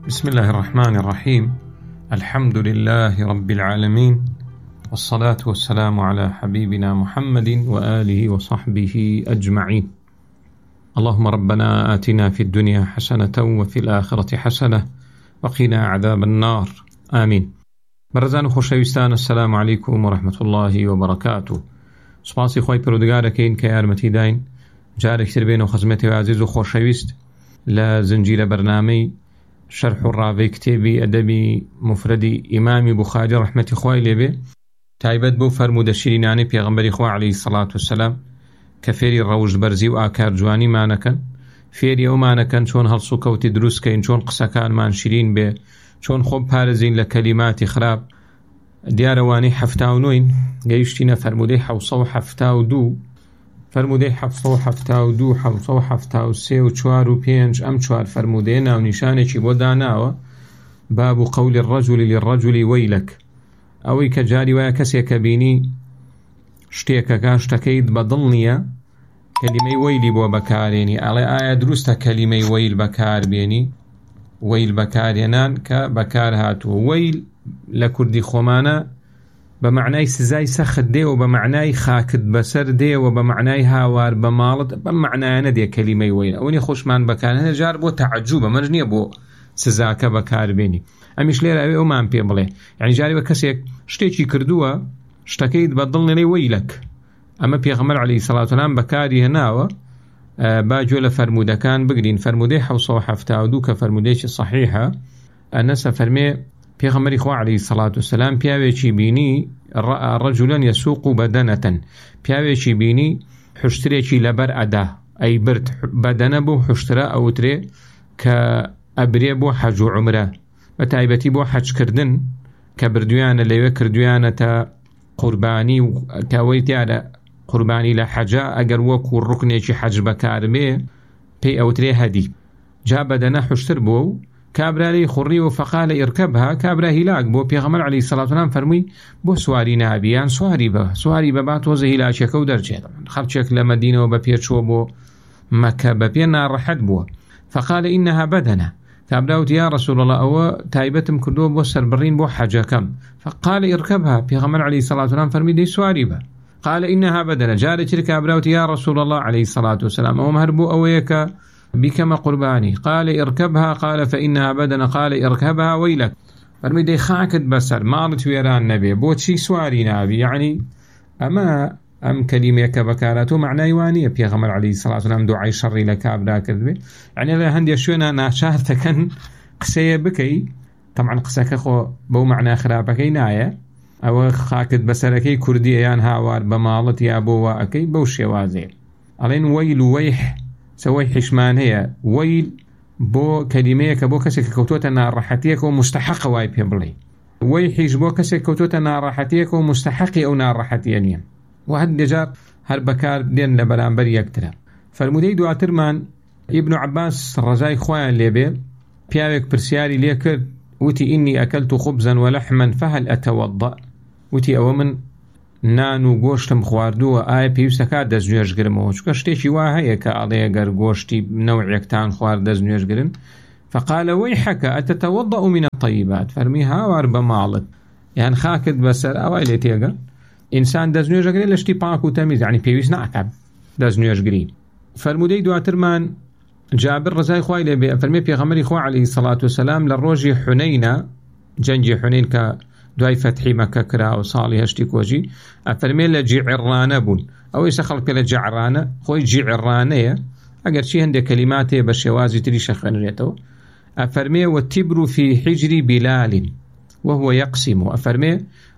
بسم الله الرحمن الرحيم. الحمد لله رب العالمين، والصلاة والسلام على حبيبنا محمد وآله وصحبه أجمعين. اللهم ربنا آتنا في الدنيا حسنة وفي الآخرة حسنة وقنا عذاب النار، آمين. برزان خوشويستان، السلام عليكم ورحمة الله وبركاته. سپاسی خوای پروردگارەکەین کە یارمەتی داین جارێکتر بێنەوە خزمەتی عزیز و خۆشەویست لە زنجیرە بەرنامەی شرح و ڕاوی کتێبی ئەدەبی مفردی ئیمامی بوخاری ڕەحمەتی خوای لێبێ، تایبەت بۆ فەرموودە شیرینانەی پێغەمبەری خوا عەلەیهی سەڵات وسەلام کە فێری ڕەوشبەرزی و ئاکار جوانیمانەکەن، فێری ئەومانەکەن چۆن هەڵسو کەوتی دروستکەین، چۆن قسەکانمان شیرین بێ، چۆن خۆ پارێزین لە کەلیماتی خراپ. دیارەوانەی 79 گەیشتینە فەرموودەی 772، فەرموودەی 772 773 و 4 و 5. ئەم چوار فەرموودەیە ناونیشانێکی بۆ داناوە باب قول الرجل للرجل ويلك، ئەوەی کە جاری وایە کەسێکە بینی شتێکەکە شتەکەیت بەدڵ نییە کەلیمەی وەیلی بۆ بەکارێنی، ئەڵێ ئایا دروستە کەلیمەی وەیل بەکاربێنی؟ وەیل بەکارێنان کە بەکار هاتووە. وەیل لە کوردی خۆمانە بە معنای سزای سەخت دێوە، بە معنای خاکت بەسەر دێوە، بە معنای هاوار بە ماڵت، بە معنایانە دێ کەلیمەی وەیل. ئەوەی خۆشمان بەکارهێنە جار بۆ تەعەجوبە، مەرج نییە بۆ سزاکە بەکاربێنی. ئەمیش لێرە ئەوێ ئەومان پێ بڵێ، یعنی جاری بە کەسێک شتێکی کردووە شتەکەیت بەدڵ نێنەی وەیلەک. ئەمە پێغەمبەر عەلەیهی سەڵات وسەلام بەکاری هێناوە. با گوێ لە فەرموودەکان بگرین. فەرموودەی 772 کە فەرموودەیەکی صحیحە، ئەنەسە فەرمێ پێغەمبەری خوا عەلەیهی سەڵات وسەلام پیاوێکی بینی رجلا يسوق بدنة، پیاوێکی بینی حشترێکی لەبەر ئەدا، ئەی برد بەدەنە بۆ حشترە ئەوترێ کە ئەبرێ بۆ حەج و عومرە، بە تایبەتی بۆ حەجکردن کە بردویانە لەوێ کردویانە تا قوربانی و تاوەی دیارە قوربانی لە حەجە ئەگەر وەکو ڕوکنێکی حەج بەکاربێ پێی ئەوترێ هەدی. جا بەدەنە حشتر بۆ و کابرای خوڕی و فەقالە ئیرکەبها، کابرا هیلاک بۆ. پێغەمبەر عەلەیهی سەڵات وسەلام فەرمووی بۆ سواری نابیان سواری بە با تۆزە هیلاکێکە و دەرچێت. خەڵکێک لە مەدینەوە بە پێچوە بۆ مەکە بە پێ ناڕەحەت بووە. فەقالە ئینەها بەدەنە، کابراوتی یا رەسوول الله ئەوە تایبەتم کردووە بۆ سەربڕین بۆ حەجەکەم. فقالە ئیرکەبها، پێغەمبەر عەلەیهی سەڵات وسەلام فەرمووی دەی سواری بە. قال إنها بدنة، جارێکی کابراوتی یا رەسوول الله عەلەیهی سەڵات وسەلام ئەوەم هەر بۆ ئەوەیە کە بكما قرباني. قال اركبها، قال فإنها بدنة، قال اركبها ويلك. فرمي دي خاكت بسر مالت ويران نبي بوتشي سواري نابي. يعني أما أم كلمة كبكاراتو معنى يوانية بيغمر عليه الصلاة والسلام دعاء شري لكابرا كذبه. يعني لا هندي شونا ناشارت كان قسية بكي، طبعا قساك خو بو معنى خرابكي نايا أو خاكت بسركي كردية يان هاوار بمالت يا بو واكي بوشي وازي. علين ويل ويح سوي حشمان هي ويل بو كلميك بو كسك كوتوتا ناراحتيك ومستحق واي بيبلي، ويحيش بو كسك كوتوتا ناراحتيك ومستحقي او ناراحتيانيا. وهد جار هر بكار دين لبرانبر يكترا. فالمدي دواترمان ابن عباس رجاي خوان ليبي بياوك برسياري ليكر وتي إني أكلت خبزا ولحما فهل أتوضأ، وتي أو من نان و گۆشتم خواردووە ئایا پێویستەکات دەستنوێژگرمەوە، چونکە شتێکی وا هەیە کە ئەڵێ ئەگەر گۆشتی نەوعێکتان خوارد دەستنوێژگرن. فقال ويحك أتتوضأ من الطيبات، فەرمی هاوار بە ماڵت یان خاکت بەسەر ئەوای لێ تێگە ئینسان دەستنوێژەگرێت لە شتی پاک و تەمیز، یعنی پێویست ناکات دەستنوێژگری. فەرموودەی دواترمان جابر ڕزای خوای لێ بێ فەرمێ پێغەمبەری خوا عەلەیهی سەڵات وسەلام لە ڕۆژی حونەینە، جەنگی حونەین کە دوای فەتحی مەکە کرا و ساڵی هەشتی کۆژی، ئەفەرمێ لە جیعڕانە بوون. ئەوەی سە خەڵک پێ لە جیعڕانە خۆی جیعڕانەیە، ئەگەر چی هەندێک کەلیماتێ بە شێوازی تری شەخوێنرێتەوە. ئەفەرمێ وەتیبر فی حیجری بیلال وهو یەقسیم، ئەفەرمێ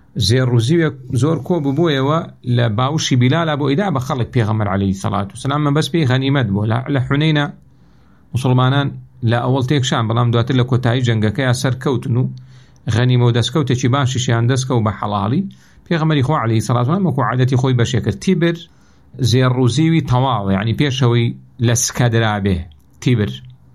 زێڕوزی زۆر کۆ ببوویەوە لە باوشی بیلالە بۆ ئیدا بە خەڵک پێغەمبەر عەلەیهی سەڵات وسەلام. مە بەس پێی غەنیمەت بوو لە حونەینە موسڵمانان لە ئەوڵ تێکشان، بەڵام دواتر لە کۆتایی جەنگەکەیە سەرکەوتن و غەنیمە و دەستکەوتێکی باشیشیان دەستکەوت بە حەڵاڵی. پێغەمبەری خوا عەلەیهی سەڵات وسەلام وەکو عادەتی خۆی بەشێ کرد. تیبر زێڕوزیوی تەواو، یعنی پێشەوەی لە سکە درابێ تیبر.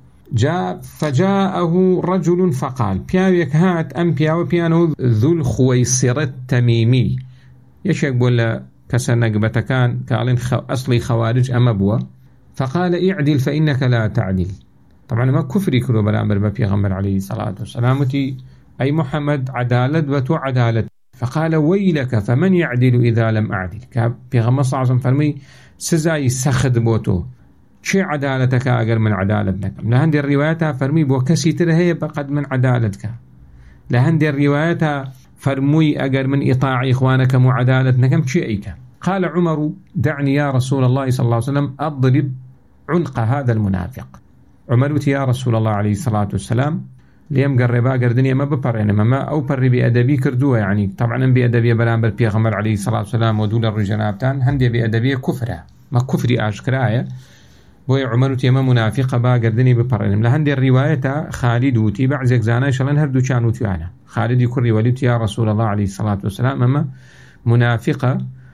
جاء فجاءه رجل فقال، پیاوێک هات، ئەم پیاوە پیانەوە ذو الخويصرة التميمي، یەکێک بۆ لە کەسە نەگبەتەکان کە ئەڵێن ئەسڵی خەوارج ئەمە بووە. فقال اعدل فإنك لا تعدل، طبعا ما كفري كرو بلامبر ببيغمبر عليه الصلاة والسلام وتي أي محمد عدالة وتو عدالة. فقال ويلك فمن يعدل إذا لم أعدل. كبيغمبر صلى الله عليه وسلم فرمي سزاي سخد بوتو شي عدالتك أقل من عدالتك. لهندي الروايات فرمي بو كسي ترهي بقد من عدالتك. لهندي الروايات فرمي أقل من إطاع إخوانك معدالتك كم شيئك. قال عمر دعني يا رسول الله صلى الله عليه وسلم أضرب عنق هذا المنافق. عمر يا رسول الله عليه الصلاة والسلام ليم قربا قردني ما ببر يعني ما أو بر بأدبي كردوه يعني طبعا بأدبي بلان بيغمر عليه الصلاة والسلام ودول الرجنابتان هندي بأدبي كفرة ما كفري أشكرايا بوي عمر تيما منافقة با قردني ببر يعني لهندي الرواية خالد وتي بعزك زانا شلن هردو كانوا تيانا خالد يكري وليت يا رسول الله عليه الصلاة والسلام أما منافقة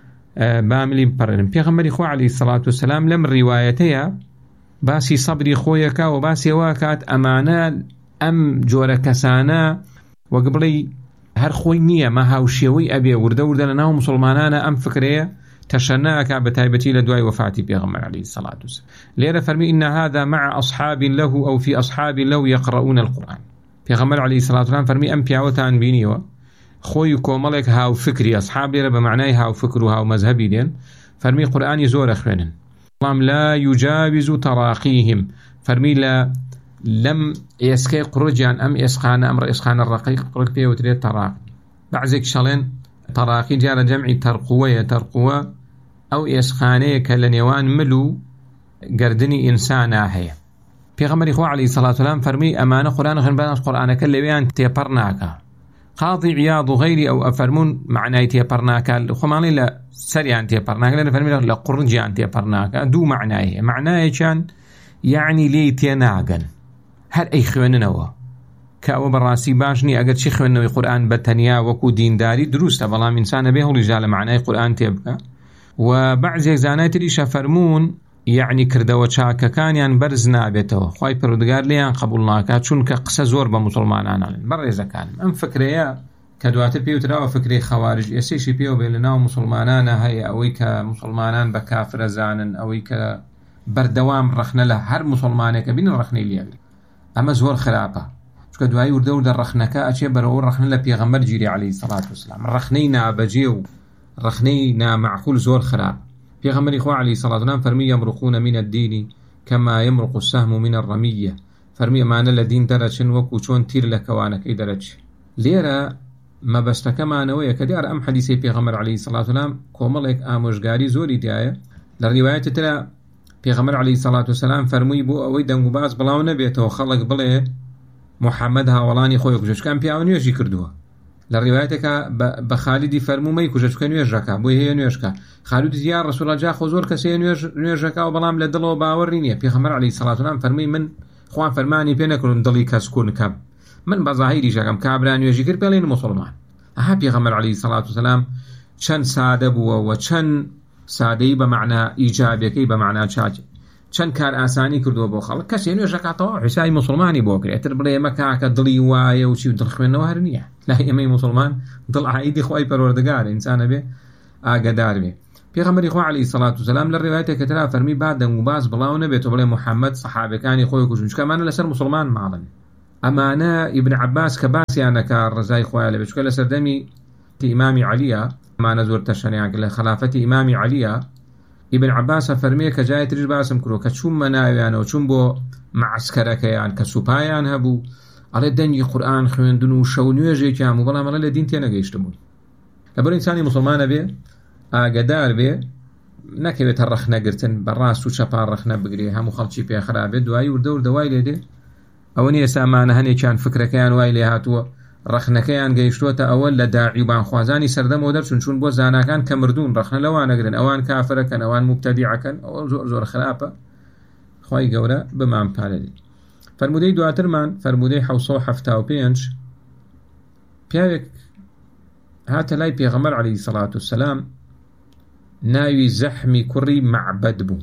باملي ببر بيغمر إخوة عليه الصلاة والسلام لم روايتها باسي صبري خويكا وباسي واكات أمانة أم جورا كسانا وقبلي هر خوي نية ما هاوشيوي أبي ورده لناو مسلمانانا أم فكرية تشناك بتايبتي لدواي وفاتي بيغمر عليه الصلاة والسلام. ليرى فرمي إن هذا مع أصحاب له أو في أصحاب له يقرؤون القرآن. بيغمر عليه الصلاة والسلام فرمي أم بيعوتان بينيوا خوي كومالك هاو فكري أصحاب ليرى بمعنى هاو فكر وهاو مذهبي لين فرمي قرآن يزور أخرين الله لا يجاوز تراقيهم فرمي لا لم يسكي قرجان أم إسخان أمر إسخان الرقيق قرق بيه وتريد تراقي بعزك شلين تراقي جار جمعي ترقوة أو إسخانية كالنيوان ملو قردني إنسانا هي بيغمر إخوة عليه الصلاة والسلام فرمي أمانة قرآن خنبان قرآن كالليوان تيبرناك قاضي عياض غيري أو أفرمون معنى تيبرناك خماني لا سريعا تيبرناك لأن فرمي لا قرجان تيبرناك دو معناه كان يعني لي تيناغن هر أي خواننوا كأو براسي باشني أقد شي خواننوا قرآن بتنيا وكو دينداري دروسة بلا من إنسان به رجال معناه قرآن تيبقى وبعض زانات ليش فرمون يعني كردوا شاكا كان يعني برز نابته خواي پروردگار ليان قبولناك چونك قصة زور بمسلمانان برز كان ام فكريا كدوات بيوترا وفكري خوارج يسيشي بيو بيلنا مسلمانان هي اويك مسلمانان بكافر زانن اويك بردوام رخنا له هر مسلمانك بين رخني لي اما زور خرابه چونك دواي ورده رخنكا اشي برو رخنا له بيغمبر جيري عليه الصلاه والسلام رخنينا بجيو رخنينا معقول زور خراب بيغمبر إخوة عليه الصلاة والسلام فرمي يمرقون من الدين كما يمرق السهم من الرمية فرمي معنا الدين درجن وكو چون تير لكوانك اي درج ليرا ما بستك معنوية كديار ام حديثي بيغمبر عليه الصلاة والسلام كومالك آموشگاري زوري ديايا للرواية ترى بيغمبر عليه الصلاة والسلام فرمي بو اوي دنگو باز بلاو نبيته خلق بليه محمد هاولاني خويك جوش كان بياون يجي كردوها للروايتك بخالدي فرمو ما يكوجش كان يجركا بو هي نيوشكا خالد يا رسول الله جا خزور كسي نيوشكا وبلام لدلو باورينيه بيغمبر عليه الصلاه والسلام فرمي من خوان فرماني بينكم دلي كسكون كاب من بظاهري شكم كابران يجيكر بين مسلمان اها بيغمبر عليه الصلاه والسلام چن ساده بو وچن سادهي بمعنى ايجابي بمعنى شاج چن كار اساني كردو بو خلق كسي نيوشكا تو حساي مسلماني بوكري اتربلي مكاك دلي وايه وشي دل خوينه وهرنيه لا يمي مسلمان دل عيدي خوي پروردگار انسان به آگدار به پیغمبر خو علیه الصلاة والسلام للروايات كترا فرمي بعد مباز بلاونه بيتو بلا محمد صحابه كان خوي كوش كمان لسر مسلمان معلن امانه ابن عباس كباس يعني كار رزاي خويا له بشكل سردمي امام علي ما نزور تشنيع خلافه امام علي ابن عباس فرمي كجايه ترج باسم كرو كشوم مناوي يعني وشوم بو معسكرك يعني كسوبايان هبو على دنيا قرآن خويندن وشونيجي كامو بلا ملا لدين تينا گيشتمون لبر انساني مسلمان به آگدار به نكويت الرخنه قرتن براس وشپار رخنه بگري هم خلچي پي خراب دوای ورده دوای ليده اوني سامانه هني كان فكره كان وايلي هاتو رخنه كان گيشتوته اول لداعي بان خوازاني سردم ودر چون بو زانا كان كمردون رخنه لوان قرن اوان كافر كان اوان مبتدع كان او زور خلافه خوي گوره بمام پالدي فرمودي دواترمان فرمودي حوصو حفتا و پینج پیاوك هاتا لاي پیغمبر عليه الصلاة والسلام ناوي زحمي كري معبد بو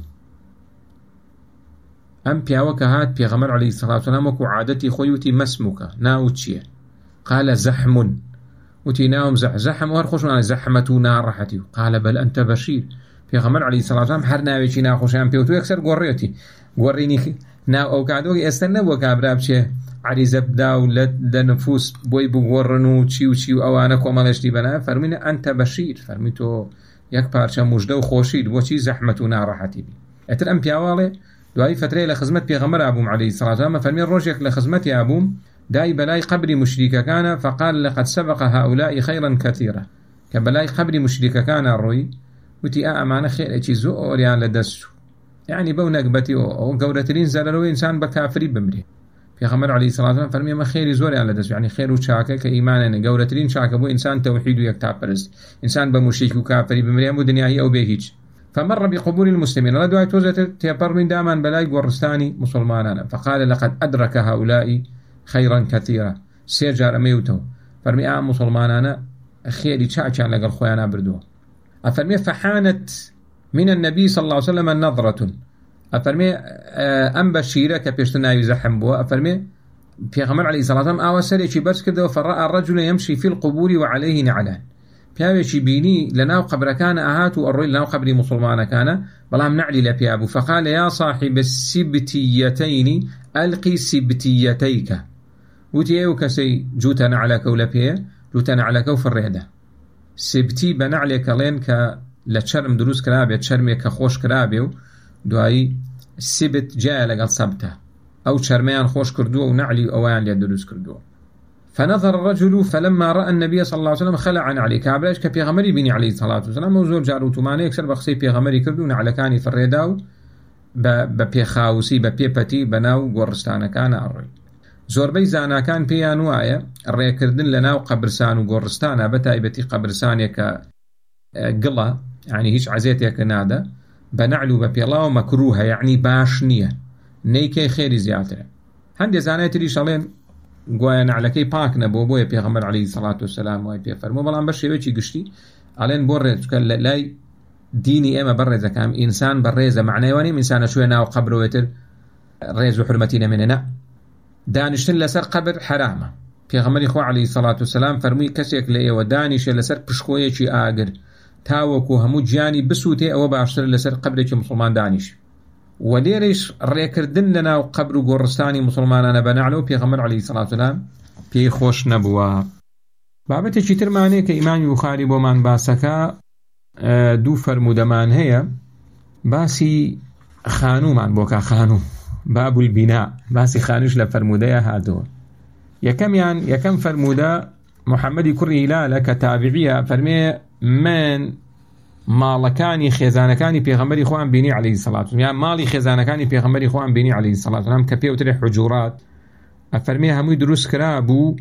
ام پیاوك هات پیغمبر عليه الصلاة والسلام وكو عادتي خويوتي مسموكا ناو تشيه قال زحم وتي ناوم زحم وهرخوش من زحمتو نارحتي قال بل أنت بشير پیغمبر عليه الصلاة والسلام هر ناوي چي ناخوش ام پیوتو يكسر قوريتي قوريني ناو ئەو کاتۆکی ئێستا نەبووە کابرا بچێ عریزە بدا و لە نفوس بۆی بگۆڕن و چی و ئەوانە کۆمەڵێشتی بەنا فەرمینە ئەنتە بەشیر فەرمی تۆ یەک پارچە موژدە و خۆشید بۆچی زەحمەت و ناڕەحەتی بی ئەتر ئەم پیاواڵێ دوایی فترەیە لە خزمەت پێغەمبەر ئابووم عەلەیهی سەڵاتو وسەلام فەرمی ڕۆژێک لە خزمەتی ئابووم دای بەلای قبری مشریکەکانە فقال لقد سبق هؤلاء خيرا كثيرا کە بەلای قبری مشریکەکانە ڕۆی وتی ئەمانە خێرێکی زۆریان لەدەست یعنی بەو نەکبەتی ئەو گەورەترین زەرەرەوەی ئینسان بە کافری بمرێ پێغەمبەر عەلەیهی سەڵاتو وسەلام فەرمی ئەمە خێری زۆریان لەدەست یعنی خێر و چاکە کە ئیمانێنە گەورەترین چاکە بۆ ئینسان تەوحید و یەکتاپەرست ئینسان بە مشریک و کافری بمرێ بۆ دنیای ئەو بێ هیچ فمر بقبور المسلمين لا دعاء توزت تيبر من دامان بلاي قرستاني مسلمانانا فقال لقد أدرك هؤلاء خيرا كثيرا سيرجار أميوتو فرمي مسلمانانا خيري شاكان لقى الخويانا بردو أفرمي فحانت من النبي صلى الله عليه وسلم نظرة أفرمي أم بشيرة كبيرتنا يزحم بوا أفرمي في غمر عليه الصلاة والسلام آوسر يشي برس كده فرأى الرجل يمشي في القبور وعليه نعلان پیاوێکی بینی لەناو قبرەکانە ئاهات و ئەڕۆی لەناو قبری مسلمانەکانە بەڵام نعلی لە پیا بوو فقال يا صاحب السبتيتين ألقي سبتيتيك وتي ئەو کەسەی جوتە نعلەکە و لە پێ جوتە نعلەکە و فڕێدە سبتی بە نعلێکەڵێن کە لە چەرم دروست کرابێت چەرمێک کە خۆش کرابێ و دوایی سبت جایە لەگەڵ سەبتە ئەو چەرمەیان خۆش کردووە و نعلی ئەویان لێ دروست کردووە فنظر الرجل فلما رأى النبي صلى الله عليه وسلم خلع عليه كابلاش كبيغمري بني عليه الصلاة والسلام وزور جاروتمانه يكسر بخسي بيغمري كردون على كاني فريداو ببيخاوسي ببيبتي بناو قرستان كان أري زور بيزانا كان بيانوايا الري كردن لناو قبرسان وقرستان بتايبتي قبرسان يكا قلة يعني هيش عزيت يكا نادا بنعلو ببيلاو مكروها يعني باشنية نيكي خيري زيادة هندي زانيتي لي شالين گوایە نعلەکەی پاک نەبوو بۆیە پێغەمبەر عەلەیهی سەڵاتو وسەلام وای پێ فەرموو بەڵام بە شێوەیەکی گشتی ئەڵێن بۆ ڕێزکە لای دینی ئێمە بەڕێزەکەم ئینسان بەڕێزە معنەیەوە نیم ئینسانە شوێ ناو قەبرەوەتر ڕێز و حورمەتی نەمێنێ دانیشتن لەسەر قەبر حرامە پێغەمبەری خوا عەلەیهی سەڵاتو وسەلام فەرمووی کەسێک لە ئێوە دانیشێ لەسەر پشکۆیەکی ئاگر تاوەکو هەموو گیانی بسووتێ ئەوە باشتر لەسەر قەبرێکی مسلمان دانیش وليريش ريكردن لنا قبر قرستاني مسلمانانا بنعلو بيغمر عليه الصلاة والسلام بي خوش نبوا بابته چی ترمانه که امام بخاری بومان باسكا دو فرمودمان هي باسي خانو من بوكا خانو باب البناء باسي خانوش لفرموده هادو يكم فرموده محمد كري هلال كتابعية فرمي من ماڵەکانی خێزانەکانی پێغەمبەری خۆیان بینی عەلەیهی سەڵاتو وسەلام یان ماڵی خێزانەکانی پێغەمبەری خۆیان بینی عەلەیهی سەڵاتو وسەلام کە پێوترێ حجورات ئەفەرمێ هەمووی دروست کرابوو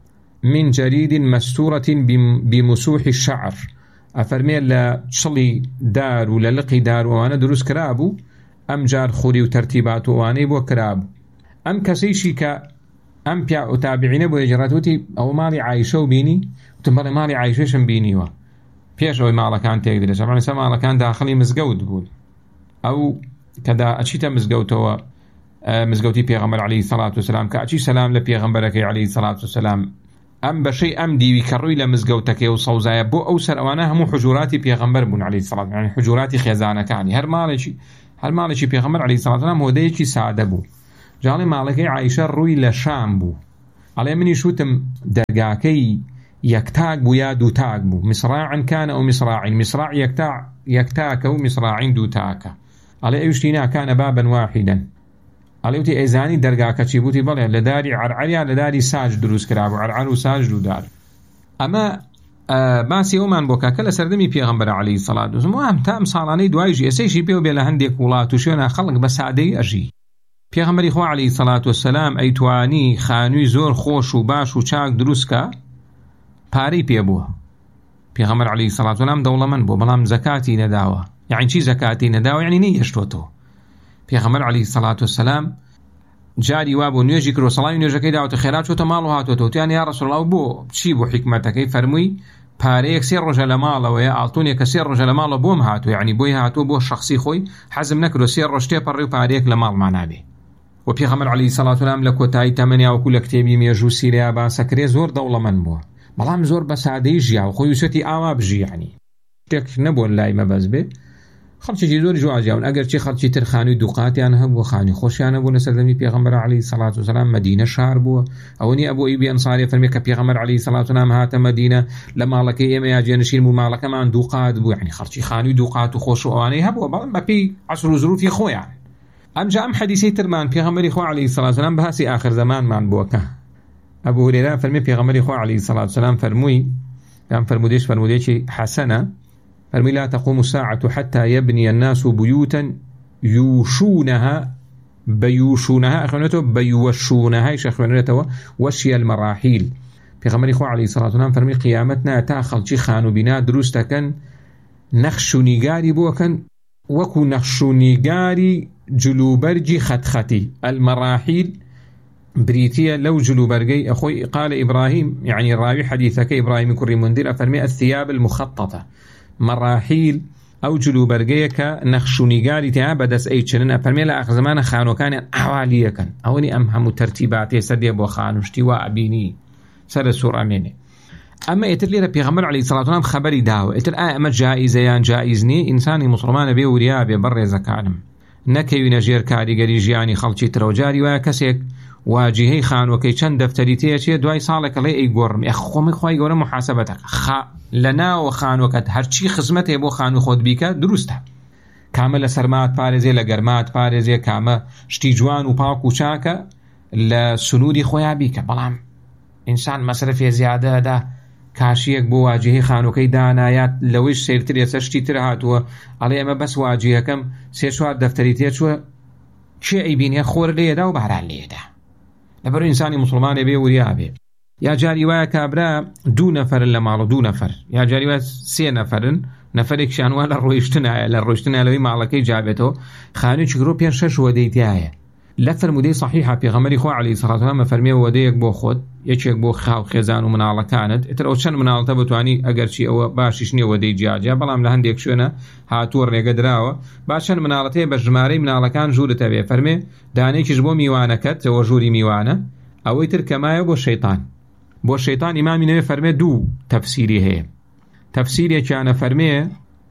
من جەرید مەستورەة بمسوح الشعر ئەفەرمێ لە چڵی دار و لە لقی دار و ئەوانە دروست کرابوو ئەم جار خوری و تەرتیبات و ئەوانەی بۆ کرابوو ئەم کەسەیشی کە ئەم پیا و تابعینە بۆ هێژرەتوتی ئەو ماڵی عایشە و بینی وتم بەڵێ ماڵی عایشەشم بینیوە پێش ئەوەی ماڵەکان تێک درێت سەمانە ماڵەکان داخلی مزگەوت بوون ئەو کەدا ئەچیتە مزگەوتەوە مزگەوتی پێغەمبەر عەلەیهی سەڵاتو وسەلام کە ئەچی سەلام لە پێغەمبەرەکەی عەلەیهی سەڵاتو وسەلام ئەم بەشەی ئەم دیوی کە ڕووی لە مزگەوتەکەی و سەوزایە بۆ ئەو سەر ئەوانە هەموو حجوراتی پێغەمبەر بوون عەلەیهی سەڵاتو یعنی حجوراتی خێزانەکانی هەر ماڵێکی پێغەمبەر عەلەیهی سەڵاتو وسەلام هۆدەیەکی سادە بوو جاڵی ماڵەکەی عایشە ڕووی لە شام بوو ئەڵێ منیش وتم دەرگاکەی يكتاك بو يا دو تاك بو مصراعا كان أو مصراع يكتاك أو مصراع دو تاك على أيشتنا كان بابا واحدا على أوتي إيزاني درقاك تشيبوتي بلي لداري عرعريا لداري ساج دروس كرابو عرعر وساج دو دار أما باسی ئەومان بۆ کاکە لە سەردەمی پێغەمبەر عەلەیهی سەڵات و سەلام تا ئەم ساڵانەی دوایژی ئێسەیشی پێوە بێ لە هەندێک وڵات و شوێنە خەڵک بە سادەی ئەژی پێغەمبەری خوا عەلەیهی سەڵات وسەلام ئەیتوانی خانووی زۆر خۆش و باش و چاک دروستکە پارەی پێبووە پێغەمبەر عەلەیهی سەڵات وسەلام دەوڵەمەند بوو بەڵام زەکاتی نەداوە یعنی چی زەکاتی نەداوە یعنی نەیهێشتۆتەوە پێغەمبەر عەلەیهی سەڵات وسەلام جاری وا بۆ نوێژی کرۆ سەڵاوی نوێژەکەی داوەتە خێرات چۆتە ماڵ و هاتوۆتە وتیان یا ڕەسوول ئەڵڵا بۆ چی بۆ حیکمەتەکەی فەرمووی پارەیەک سێ ڕۆژە لە ماڵەوەیە ئاڵتونێک کە سێ ڕۆژە لە ماڵە بۆم هاتووە یعنی بۆی هاتووە بۆ شەخسی خۆی حەزم نەکردو سێ ڕۆژ تێپەڕی و پارەیەک لە ماڵمان نابێ و پێغەمبەر عەلەیهی سەڵات وسەلام لە کۆتایی تەمەنیا وەکو لە کتێبی مێژوو سیریا باسەکرێ زۆر دەوڵەمەند بووە بەڵام زۆر بە سادەی ژیا و خۆی وسەتی ئاوا بژی یعنی شتێک نەبووە لای مەبەست بێ خەڵکی زۆری جواجیاون ئەگەر چی خەڵکی تر خانووی دووقاتیان هەبوو خانی خۆشیان هەبوو لە سەردەمی پێغەمبەر عەلەیهی سەڵات وسەلام مەدینە شار بووە ئەوە نیە ئەبوو ئەیوبی ئەنساری فەرمێ کە پێغەمبەر عەلەیهی سەڵات وسەلام هاتە مەدینە لە ماڵەکەی ئێمە یا جێنشین بوو ماڵەکەمان دووقات بوو یعنی خەڵکی خانووی دووقات و خۆش و ئەوانەی هەبووە بەڵام بەپێی عەسر و زروفی خۆیان ئەمجا ئەم حەدیثەی ترمان پێغەمبەری خوا عەلەیهی سەڵات وسەلام بەهاسی ئاخر زەمانمان بووەکە ئەبوو هورێرە فەرمێ پێغەمبەری خوا عەلەیهی سەڵات وسەلام فەرمووی ئەم فرمودێکی حەسەنە فرمي لا تقوم الساعة حتى يبني الناس بيوتا بيوشونها أخوانته بيوشونها أخوانته وشي المراحيل في غمر إخوة عليه الصلاة والسلام فرمي قيامتنا تاخل شي خانو بنا دروستا كان نخشو نيقاري بوكن وكو نخشو نيقاري جلوبرجي خطختي المراحيل بريتيا لو جلوبرجي أخوي قال إبراهيم يعني الراوي حديثك إبراهيم كري منذر فرمي الثياب المخططة مراحيل أو جلوبرجيك نخشونيقالي تعب دس أي شنن أفرمي لا آخر زمان خانو كان أعوالية كان أوني أمهم ترتيباتي سدي أبو خانو اشتواء بيني سر السورة مني أما يتر لي بيغمر عليه الصلاة والسلام خبري داو يتر أما جائزة يان جائزني إنساني مسلمان بي وريا بي بر زكانم نكي نجير كاري قري جياني خلشي تروجاري وكسيك واجهي خان وكي چند دفتري تيشي دوای ساڵێک لێ ئەی گۆڕم خۆمی خۆی گەورە محاسبەتەکە لەناوە خانوەکەت هەرچی خزمەتێ بۆ خانوو خۆت بیکە دروستە کامە لە سەرمات پارێزێ لە گەرمات پارێزێ کامە شتی جوان و پاک و چاکە لە سنووری خۆیان بیکە بەڵام ئینسان مەسرفێ زیادەدا کاشیەک بۆ واجهی خانووکەی دانایات لەوەیش سێرتر ێستا شتی تر هاتووە ئەڵێ ئەمە بەس واجهەکەم سێ چوار دەفتەری تێچووە چێ ئەیبینێ خۆر لێدا و باران لێدا لەبەر ئینسانی مسلمانێ بێ وریا بێ یا جاری وایە کابرا 2 نەفەرن لە ماڵە 2 نەفەر یا جاری وایە 3 نەفەرن نەفەرێکیان وا لە ڕۆیشتنە لەوەی ماڵەکەی جابێتەوە خانوویەکی گرۆ پێنج شەش وەدەی تایە لە فرمودەی صحیحە پێغەمبەری خوا عەلەیهی سەڵات وسەلام فەرمێ وەدەیەک بۆ خۆت یەکێک بۆ خاو خێزان و مناڵەکانت ئیتر ئەو چەند مناڵەتە بتوانی ئەگەرچی ئەوە باشیش نییە وەدەی جیاجیا بەڵام لە هەندێک شوێنە هاتووە ڕێگە دراوە با چەند مناڵەتەیە بە ژمارەی مناڵەکان ژوورتە بێ فەرمێ دانێکیش بۆ میوانەکەت ئەوە ژووری میوانە ئەوەی تر کەمایە بۆ شەیطان ئیمامی نەوێ فەرمێ 2 تەفسیری هەیە تەفسیرێکیانە فەرمێ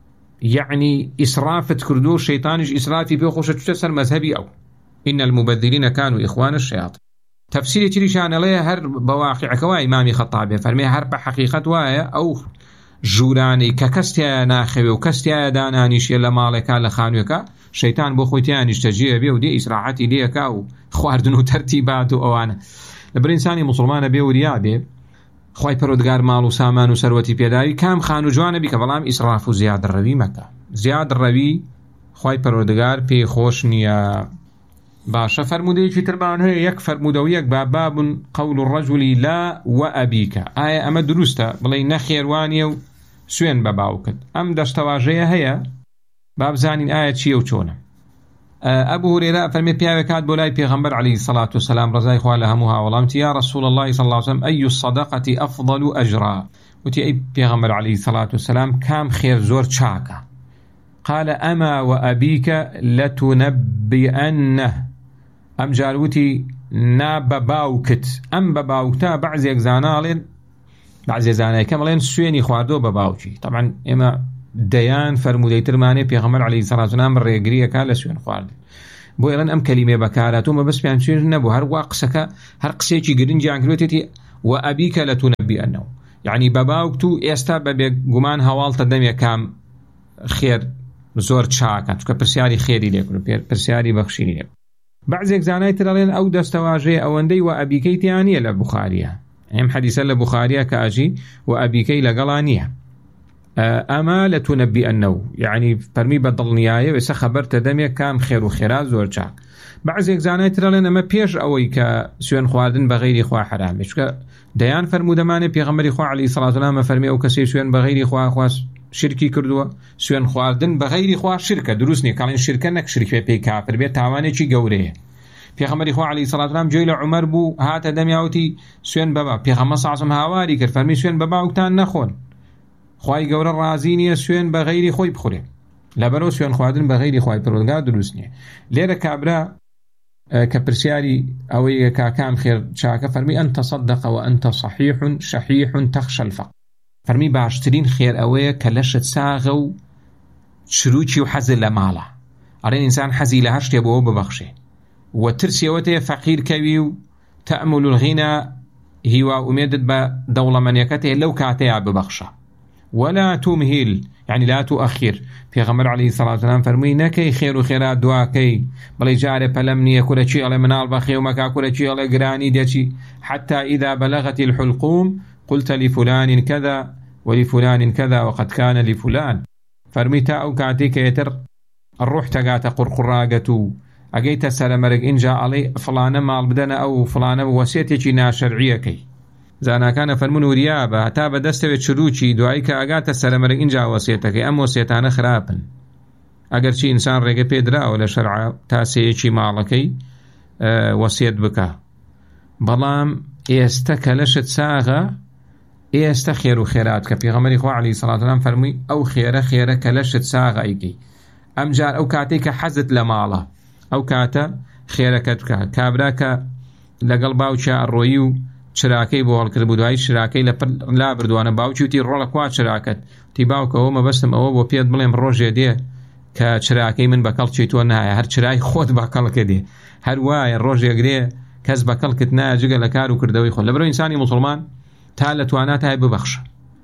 یعنی ئیسرافت کردو شەیطانیش ئیسرافی پێ خۆشە چوتە سەر مەذهبی ئەو إن المبذرين كانوا إخوان الشياطين تفسير تريشان عليه هر بواقع كوا إمامي خطابي فرمي هر بحقيقة وايا أو جوراني ككستيا ناخوي وكستيا دانانيش يلا مالكا لخانوكا شيطان بو خوتيانيش تجيه بيه ودي إسراحاتي ليكا وخواردنو ترتيباتو أوانا لبرإنساني مسلمان بيه وريا بيه خواهي پرودگار مالو سامان و سروتي بيداري كام خانو جوانا بي كبالام إسراف و زياد الروي مكا زياد الروي خواهي پرودگار بي خوشنيا باشا فرمودەیەکی ترمان هەیە یەک فرمودە و یەک باب قول الرجل لا وأبيك ئایا ئەمە دروستە بڵێ نەخێوانیە و سوێن بە باوکت ئەم دەستەواژەیە هەیە با بزانین ئایا چییە و چۆنە ئەبوو هورێرە فەرمێ پیاوێک هات بۆ لای پێغەمبەر عەلەیهی سەڵات وسەلام ڕەزای خوا لە هەموو هاوڵامتی یا رسول الله صلی الله عليه وسلم أي الصدقة أفضل أجرا وتی ئەی پێغەمبەر عەلەیهی سەڵات وسەلام کام خێر زۆر چاکە قال أما وأبيك لتنبئنه ئەم جاروتی نا بەباوکت ئەم بەباوکتە بەعزێک زاناڵێن بەعزێ زانایکە بڵێن سوێنی خواردۆ بەباوکی طبعا ئێمە دەیان فەرمودەی ترمانێ پێغەمبەر عەلەیهی سەڵات وسەلام ڕێگریەکە لە سوێن خواردن بۆ ئێڵێن ئەم کەلیمێ بەکارهاتووە مەبەست پێیان سوێن نەبوو هەروە قسەکە هەر قسێکی گرنگیان کردوێتی وەئەبیکە لەتونەبیئەنەو یعنی بەباوکت و ئێستا بەبێ گومان هەواڵتە دەمێ کام خێر زۆر چاکە چونکە پرسیاری خێری لێکرد پرسیاری بەخشینی لێ بعضێک زانای ترەڵێن ئەو دەستەواژەیە ئەوەندەی و ئەبیکەی تیانیە لە بوخاریە ئەم حەدیسە لە بوخاریە کە ئاژی و ئەبیکەی لەگەڵا نییە ئەمە لە تونەبیئەنەو یعنی فەرمی بە دڵنیایە وێسە خەبەرتە دەمێ کام خێر و خێرات زۆر چاک بعضێک زانای ترەڵێن ئەمە پێش ئەوەی کە سوێن خواردن بە غەیری خوا حرامێ چونکە دەیان فەرمودەمانێ پێغەمبەری خوا عەلەیهی سەڵات وسەلام فەرمی ئەو کەسەی سوێن بە غەیری خوا خواست شرکی کردووە سوێن خواردن بە غەیری خوا شرکە دروست نییە کاڵین شرکە نەک شرکێ پێی کافر بێت تاوانێکی گەورەیە پێغەمبەری خوا عەلەیهی سەڵات وسەلام گوێی لە عومەر بوو هاتە دەمیاوتی سوێن بەبا پێغەمبەر سەڵات وسەلام هاواری کرد فەرمی سوێن بە باوکتان نەخۆن خوای گەورە ڕازی نییە سوێن بە غەیری خۆی بخورێ لەبەرەوە سوێن خواردن بە غەیری خوای پەروەردگار دروست نییە لێرە کابرا کە پرسیاری ئەوەی کاکام خێر چاکە فەرمی ئەن تەصەدەق وأنت صحیح شحیح تەخشى الفقر فەرمی باشترین خێر ئەوەیە کە لەشت ساغە و چروکی و حەزت لە ماڵە ئەڵێن ئینسان حەزی لە هەر شتێ بۆ ببەخشێ و ترسی ئەوەتەیە فەقیر کەوی و تەأمل الغینە هیوا ئومێدت بە دەوڵەمەندیەکەتێ لەو کاتەیە ببەخشە ولا تمهل يعني لا تؤخر پێغەمبەر عەلەیهی سەڵاتو وسەلام فەرمووی نەکەی خێر و خێرات دواکەی بڵێ جارێ پەلەم نییە کورەچی ئەڵێ مناڵ بەخێ و مەکا کورەچی ئەڵێ گرانی دەچی حتى إذا بلغت الحلقوم قلت لفلان كذا ولفلان كذا وقد كان لفلان فەرمووی تا ئەو کاتێک کە ئێتر ڕوح تەگاتە قورقڕاگەت و ئەگەیتە سەرەمەرگ ئینجا ئەڵێ فڵانە ماڵ بدەنە ئەو فڵانە وەسیەتێکی ناشەرعیەکەی زاناکانە فەرمون وریا بە هەتا بەدەستەوێت چروکی دوایی کە ئەگاتە سەرەمەرگ ئینجا وەسیەتەکەی ئەم وەسیەتانە خراپن ئەگەرچی ئینسان ڕێگە پێدراوە لە شەرع تاسەیەکی ماڵەکەی وەسیەت بکە بەڵام ئێستا کە لەشت ساغە ئێستا خێر و خێرات کە پێغەمبەری خوا عەلەیهی سەڵاتو وسەلام فەرمووی ئەو خێرە کە لەشت ساغە ئەیکەی ئەمجار ئەو کاتێک کە حەزت لە ماڵە ئەو کاتە خێرەکەت بکە کابرا کە لەگەڵ باوکیا ئەڕۆیی و چراکەی بۆ هەڵکرد بوو دوای چراکەی لا بردووانە باوکی وتی ڕۆڵە کوا چراکەت تی باوکەوە مەبەستم ئەوە بۆ پێت بڵێم ڕۆژێ دێ کە چراکەی من بەکەڵ چی تۆ نایە هەر چرای خۆت بەکەڵکە دێ هەر وایە ڕۆژێک دێ کەس بەکەڵکت نایە جگە لە کار و کردەوەی خۆت لەبەرەوەی ئینسانی موسڵمان تا لە تواناتا هەیە ببەخشە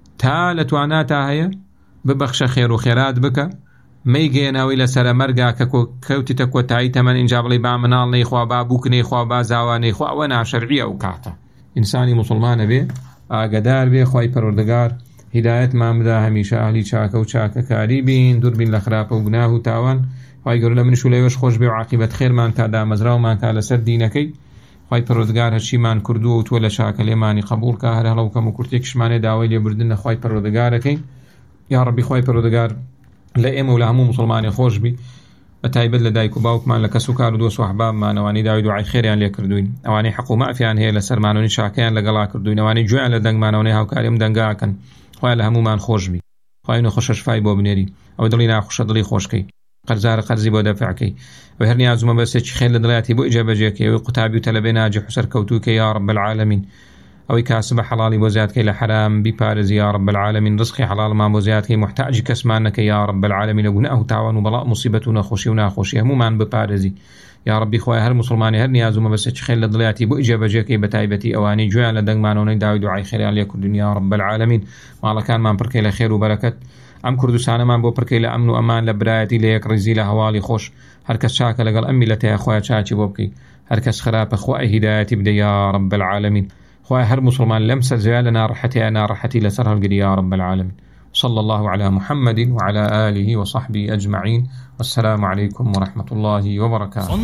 تا لە تواناتا هەیە ببەخشە خێر و خێرات بکە مەیگەێنەوەی لە سەرەمەرگا کە کەوتیتە کۆتایی تەمەن ئینجا بڵێ با مناڵ نەیخوا با بووکنەی خوا با زاوانەی خوا ئەوە ناشەرعیە ئەو کاتە ئینسانی موسڵمانە بێ ئاگدار بێ خوای پەروەردگار هیدایەتمان بدا هەمیشە ئاهلی چاکە و چاکەکاری بین دوور بین لە خراپە و گوناه و تاوان خوای گەورە لە منش و لەوێش خۆش بێ و عاقبەت خێرمان کا دامەزراومان کا لەسەر دینەکەی خوای پەروەردگار هەرچیمان کردووە و تۆ لە چاکە لێمانی قبول کا هەر هەڵە و کەم و کورتێکشمانێ داوای لێبوردن لە خوای پەروەردگارەکەین یا ڕەبی خوای پەروەردگار لە ئێمە و لە هەموو موسڵمانی خۆش بی بە تایبەت لە دایک و باوکمان لە کەس و کار و دۆست و ئەحبابمان ئەوانەی داوای دوعای خێریان لێ کردوین ئەوانەی حەق و مەعفیان هەیە لە سەرمانەوەی شاکەیان لەگەڵا کردوین ئەوانەی گوێیان لە دەنگمانەوەی هاوکاریم دەنگاکەن خوای لە هەمومان خۆش بی خوای نەخۆشە شفای بۆ بنێری ئەوە دڵی ناخۆشە دڵی خۆشکەی قەرزارە قەرزی بۆ دەفعکەی و هەر نیازمە بەسێکی خێر لە دڵیاتی بۆ ئیجابەجێکەی ئەوەی قوتابی و تەلەبەی ناجح و سەرکەوتووکە یا رب العالمین ئەوەی کاسبە حەڵاڵی بۆ زیادکەی لە حرام بیپارێزی یا رب العالمین ڕزقی حەڵاڵمان بۆ زیادکەی محتاجی کەسمان نەکەی یا رب العالمین لە گوناه و تاوان و بەڵا مصیبەت و نەخۆشی و ناخۆشی هەمومان بپارێزی یا ربی خوای هەر موسڵمانی هەر نیازمە بەسێکی خێر لە دڵیاتی بۆ ئیجابەجێکەی بە تایبەتی ئەوانەی گوێیان لە دەنگمانەوەی داوای دوعای خێریان لێ کردوین یا رب العالمین ماڵەکانمان پڕکەی لە خێر و بەرەکەت ئەم کوردستانەمان بۆ پڕکەی لە ئەمن و ئەمان لە برایەتی لە یەکڕێزی لە هەواڵی خۆش هەر کەس چاکە لەگەڵ ئەم میلەتەیە خوای چاکی بۆ بکەی هەر کەس خراپە خوای هیدایەتی بدە یا رب العالمین خوای هەر مسلمان لەم سەرجەیە لە ناڕەحەتی لەسەر هەڵگری یا رب العالمین صلى الله على محمد وعلى آله وصحبه أجمعين والسلام عليكم ورحمة الله وبركاته.